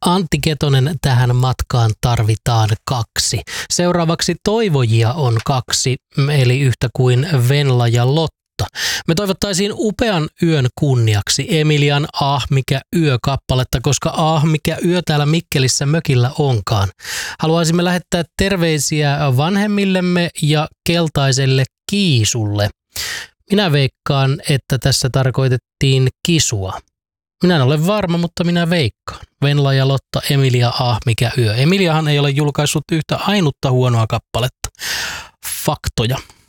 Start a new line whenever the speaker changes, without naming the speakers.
Antti Ketonen, tähän matkaan tarvitaan 2. Seuraavaksi toivojia on 2, eli yhtä kuin Venla ja Lotta. Me toivottaisiin upean yön kunniaksi Emilian Ah mikä yö -kappaletta, koska ah mikä yö täällä Mikkelissä mökillä onkaan. Haluaisimme lähettää terveisiä vanhemmillemme ja keltaiselle Kiisulle. Minä veikkaan, että tässä tarkoitettiin Kisua. Minä en ole varma, mutta minä veikkaan. Venla ja Lotta, Emilia Ah mikä yö. Emiliahan ei ole julkaissut yhtä ainutta huonoa kappaletta. Faktoja.